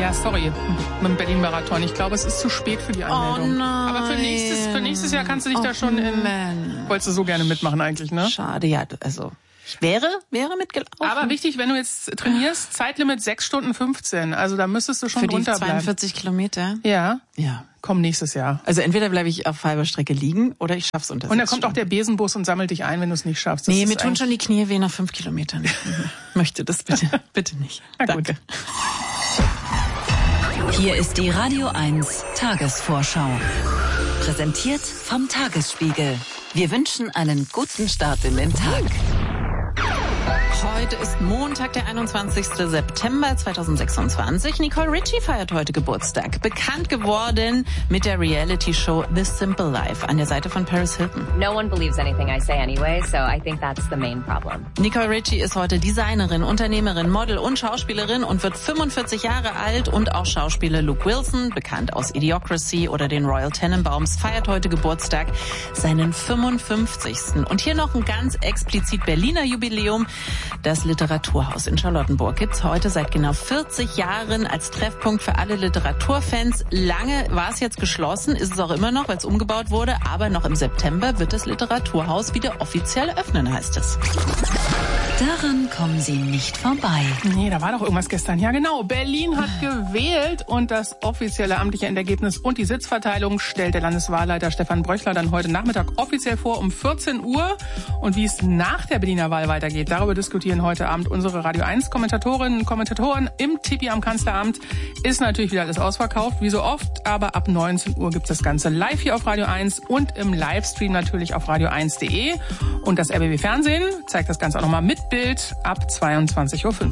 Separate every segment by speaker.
Speaker 1: Ja, sorry, mit dem Berlin-Marathon. Ich glaube, es ist zu spät für die Anmeldung.
Speaker 2: Oh nein.
Speaker 1: Aber für nächstes Jahr kannst du dich da schon wolltest du so gerne mitmachen eigentlich, ne?
Speaker 2: Schade, ja, also ich wäre mitgelaufen.
Speaker 1: Aber wichtig, wenn du jetzt trainierst, Zeitlimit 6 Stunden 15. Also da müsstest du schon drunter bleiben.
Speaker 2: Für die 42 Kilometer?
Speaker 1: Ja.
Speaker 2: Ja.
Speaker 1: Komm nächstes Jahr.
Speaker 2: Also entweder bleibe ich auf halber Strecke liegen oder ich schaff's unter 6
Speaker 1: Und da kommt
Speaker 2: Stunden.
Speaker 1: auch der Besenbus und sammelt dich ein, wenn du es nicht schaffst.
Speaker 2: Nee, mir tun schon die Knie weh nach 5 Kilometern. Ich möchte das bitte nicht. Danke.
Speaker 3: Hier ist die Radio 1 Tagesvorschau. Präsentiert vom Tagesspiegel. Wir wünschen einen guten Start in den Tag.
Speaker 2: Heute ist Montag, der 21. September 2026. Nicole Richie feiert heute Geburtstag. Bekannt geworden mit der Reality-Show The Simple Life an der Seite von Paris Hilton.
Speaker 4: No one believes anything I say anyway, so I think that's the main problem.
Speaker 2: Nicole Richie ist heute Designerin, Unternehmerin, Model und Schauspielerin und wird 45 Jahre alt. Und auch Schauspieler Luke Wilson, bekannt aus Idiocracy oder den Royal Tenenbaums, feiert heute Geburtstag, seinen 55. Und hier noch ein ganz explizit Berliner Jubiläum. Das Literaturhaus in Charlottenburg gibt's heute seit genau 40 Jahren als Treffpunkt für alle Literaturfans. Lange war es jetzt geschlossen, ist es auch immer noch, weil es umgebaut wurde. Aber noch im September wird das Literaturhaus wieder offiziell öffnen, heißt es.
Speaker 3: Daran kommen Sie nicht vorbei.
Speaker 1: Nee, da war doch irgendwas gestern. Ja, genau. Berlin hat gewählt und das offizielle amtliche Endergebnis und die Sitzverteilung stellt der Landeswahlleiter Stefan Bröchler dann heute Nachmittag offiziell vor um 14 Uhr. Und wie es nach der Berliner Wahl weitergeht, darüber diskutieren heute Abend unsere Radio 1 Kommentatorinnen und Kommentatoren im Tipi am Kanzleramt. Ist natürlich wieder alles ausverkauft, wie so oft, aber ab 19 Uhr gibt's das Ganze live hier auf Radio 1 und im Livestream natürlich auf radio1.de. Und das RBB Fernsehen zeigt das Ganze auch nochmal mit Bild ab 22.15 Uhr.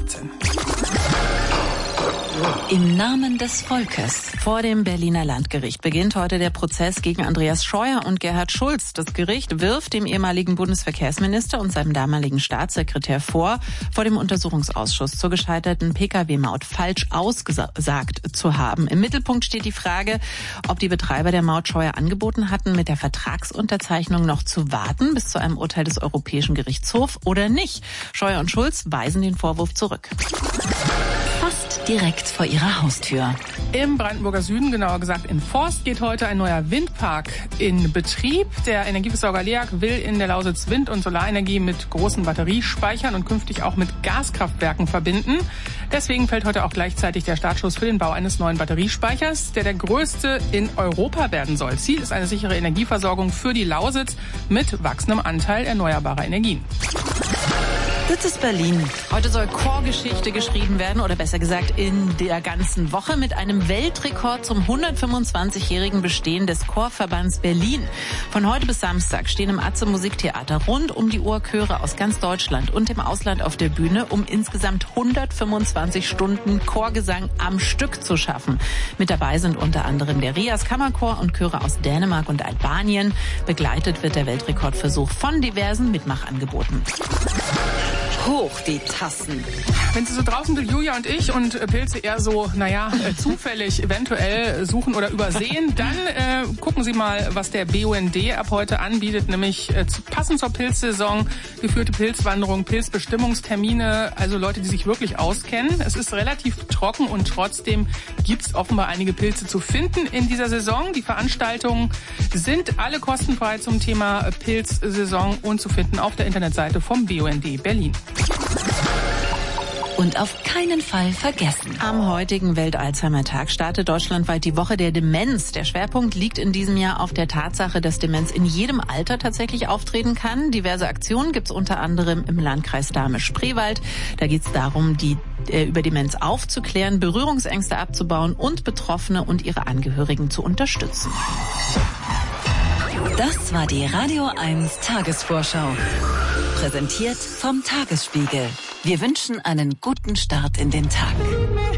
Speaker 3: Im Namen des Volkes.
Speaker 2: Vor dem Berliner Landgericht beginnt heute der Prozess gegen Andreas Scheuer und Gerhard Schulz. Das Gericht wirft dem ehemaligen Bundesverkehrsminister und seinem damaligen Staatssekretär vor dem Untersuchungsausschuss zur gescheiterten Pkw-Maut falsch ausgesagt zu haben. Im Mittelpunkt steht die Frage, ob die Betreiber der Maut Scheuer angeboten hatten, mit der Vertragsunterzeichnung noch zu warten bis zu einem Urteil des Europäischen Gerichtshofs oder nicht. Scheuer und Schulz weisen den Vorwurf zurück.
Speaker 3: Fast direkt vor ihrer Haustür.
Speaker 1: Im Brandenburger Süden, genauer gesagt in Forst, geht heute ein neuer Windpark in Betrieb. Der Energieversorger LEAG will in der Lausitz Wind- und Solarenergie mit großen Batteriespeichern und künftig auch mit Gaskraftwerken verbinden. Deswegen fällt heute auch gleichzeitig der Startschuss für den Bau eines neuen Batteriespeichers, der größte in Europa werden soll. Ziel ist eine sichere Energieversorgung für die Lausitz mit wachsendem Anteil erneuerbarer Energien.
Speaker 2: Das ist Berlin. Heute soll Chorgeschichte geschrieben werden, oder besser gesagt in der ganzen Woche, mit einem Weltrekord zum 125-jährigen Bestehen des Chorverbands Berlin. Von heute bis Samstag stehen im Atze Musiktheater rund um die Uhr Chöre aus ganz Deutschland und dem Ausland auf der Bühne, um insgesamt 125 Stunden Chorgesang am Stück zu schaffen. Mit dabei sind unter anderem der Rias Kammerchor und Chöre aus Dänemark und Albanien. Begleitet wird der Weltrekordversuch von diversen Mitmachangeboten.
Speaker 3: Hoch die Tassen.
Speaker 1: Wenn Sie so draußen sind, Julia und ich, und Pilze eher so, zufällig eventuell suchen oder übersehen, dann gucken Sie mal, was der BUND ab heute anbietet, nämlich passend zur Pilzsaison geführte Pilzwanderung, Pilzbestimmungstermine, also Leute, die sich wirklich auskennen. Es ist relativ trocken und trotzdem gibt's offenbar einige Pilze zu finden in dieser Saison. Die Veranstaltungen sind alle kostenfrei zum Thema Pilzsaison und zu finden auf der Internetseite vom BUND Berlin.
Speaker 3: Und auf keinen Fall vergessen.
Speaker 2: Am heutigen Welt-Alzheimer-Tag startet deutschlandweit die Woche der Demenz. Der Schwerpunkt liegt in diesem Jahr auf der Tatsache, dass Demenz in jedem Alter tatsächlich auftreten kann. Diverse Aktionen gibt's unter anderem im Landkreis Dahme-Spreewald. Da geht's darum, über Demenz aufzuklären, Berührungsängste abzubauen und Betroffene und ihre Angehörigen zu unterstützen.
Speaker 3: Das war die Radio 1 Tagesvorschau. Präsentiert vom Tagesspiegel. Wir wünschen einen guten Start in den Tag.